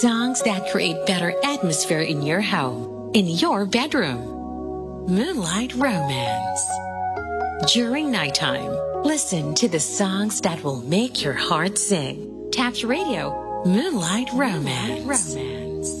Songs that create better atmosphere in your home, in your bedroom. Moonlight Romance. During nighttime, listen to the songs that will make your heart sing. Tap Radio, Moonlight Romance.